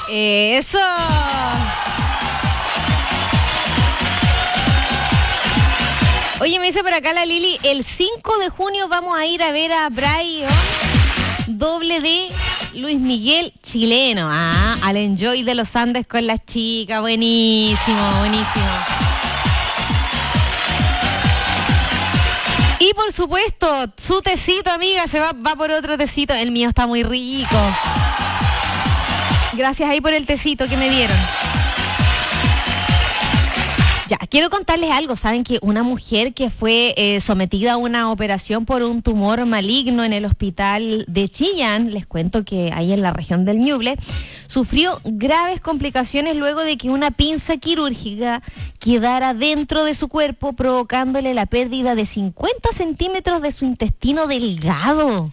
Eso. Oye, me dice por acá la Lili, el 5 de junio vamos a ir a ver a Brian, doble de Luis Miguel, chileno. Al Enjoy de los Andes con las chicas. Buenísimo, buenísimo. Y por supuesto, su tecito, amiga, va por otro tecito. El mío está muy rico. Gracias ahí por el tecito que me dieron. Ya, quiero contarles algo. Saben que una mujer que fue sometida a una operación por un tumor maligno en el hospital de Chillán, les cuento que ahí en la región del Ñuble, sufrió graves complicaciones luego de que una pinza quirúrgica quedara dentro de su cuerpo, provocándole la pérdida de 50 centímetros de su intestino delgado.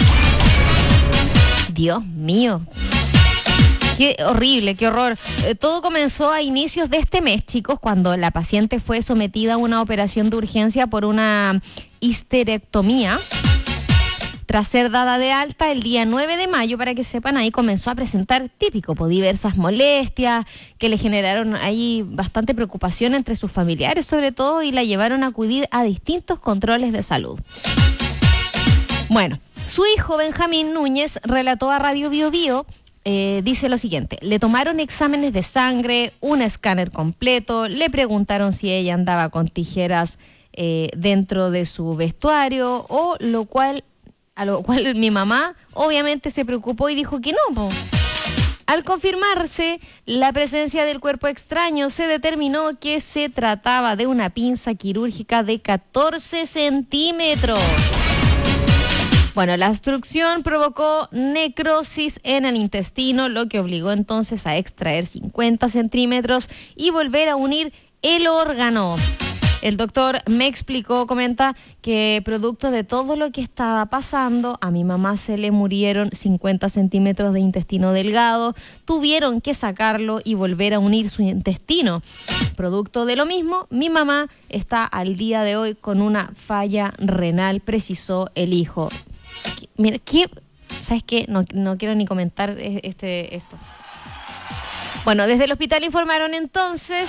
Dios mío. Qué horrible, qué horror. Todo comenzó a inicios de este mes, chicos, cuando la paciente fue sometida a una operación de urgencia por una histerectomía. Tras ser dada de alta el día 9 de mayo, para que sepan, ahí comenzó a presentar diversas molestias que le generaron ahí bastante preocupación entre sus familiares, sobre todo, y la llevaron a acudir a distintos controles de salud. Bueno, su hijo Benjamín Núñez relató a Radio Bio Bio. Dice lo siguiente: le tomaron exámenes de sangre, un escáner completo, le preguntaron si ella andaba con tijeras dentro de su vestuario, a lo cual mi mamá obviamente se preocupó y dijo que no, po. Al confirmarse la presencia del cuerpo extraño, se determinó que se trataba de una pinza quirúrgica de 14 centímetros. Bueno, la obstrucción provocó necrosis en el intestino, lo que obligó entonces a extraer 50 centímetros y volver a unir el órgano. El doctor me explicó, comenta, que producto de todo lo que estaba pasando, a mi mamá se le murieron 50 centímetros de intestino delgado, tuvieron que sacarlo y volver a unir su intestino. Producto de lo mismo, mi mamá está al día de hoy con una falla renal, precisó el hijo. Mira, ¿sabes qué? No quiero ni comentar esto. Bueno, desde el hospital informaron entonces,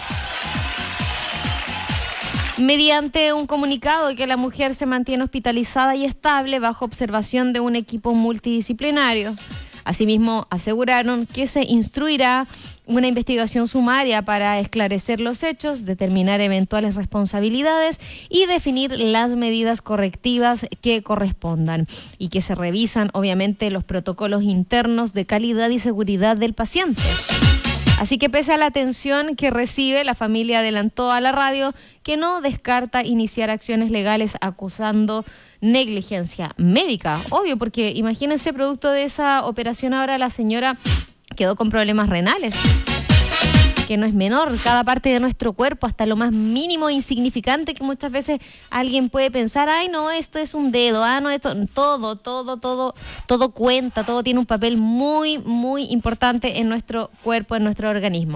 mediante un comunicado, que la mujer se mantiene hospitalizada y estable bajo observación de un equipo multidisciplinario. Asimismo, aseguraron que se instruirá una investigación sumaria para esclarecer los hechos, determinar eventuales responsabilidades y definir las medidas correctivas que correspondan, y que se revisan, obviamente, los protocolos internos de calidad y seguridad del paciente. Así que, pese a la atención que recibe, la familia adelantó a la radio que no descarta iniciar acciones legales acusando negligencia médica. Obvio, porque imagínense, producto de esa operación, ahora la señora quedó con problemas renales, que no es menor. Cada parte de nuestro cuerpo, hasta lo más mínimo e insignificante, que muchas veces alguien puede pensar, ay, no, esto es un dedo, no, esto, todo cuenta, todo tiene un papel muy, muy importante en nuestro cuerpo, en nuestro organismo.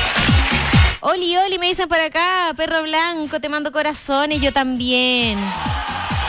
Oli, me dicen por acá, perro blanco, te mando corazones, yo también.